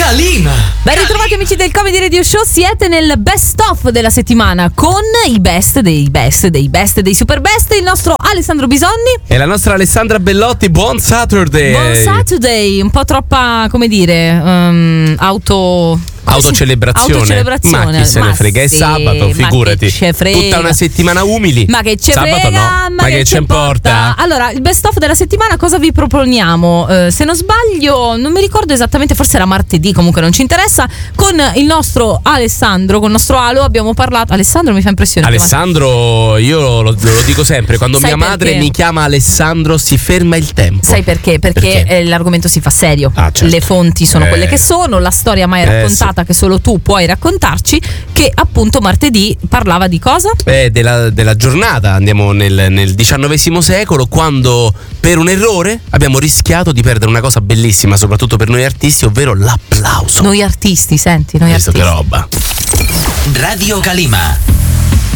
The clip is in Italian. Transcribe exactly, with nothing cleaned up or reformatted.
Calima. Ben ritrovati amici del Comedy Radio Show, siete nel best of della settimana con i best dei best dei best dei super best, il nostro Alessandro Bisonni e la nostra Alessandra Bellotti. Buon Saturday. Buon Saturday, un po' troppa, come dire, um, auto... Autocelebrazione. Autocelebrazione. Ma chi se ne ma frega, è sì, sabato, figurati. Ma che frega. Tutta una settimana umili. Ma che ce sabato frega, no. ma, ma che, che ce importa? Allora, il best of della settimana cosa vi proponiamo? Eh, se non sbaglio, non mi ricordo esattamente, forse era martedì, comunque non ci interessa. Con il nostro Alessandro, con il nostro Alo abbiamo parlato. Alessandro mi fa impressione. Alessandro, io lo, lo dico sempre, quando Sai mia perché? madre mi chiama Alessandro si ferma il tempo. Sai perché? Perché, perché? Eh, l'argomento si fa serio. Ah, certo. Le fonti sono eh. quelle che sono, la storia mai eh, raccontata sì. che solo tu puoi raccontarci, che appunto martedì parlava di cosa? Eh, della, della giornata, andiamo nel, nel diciannovesimo secolo, quando per un errore abbiamo rischiato di perdere una cosa bellissima, soprattutto per noi artisti, ovvero l'applauso. Noi artisti, senti, noi Visto artisti. che roba. Radio Calima.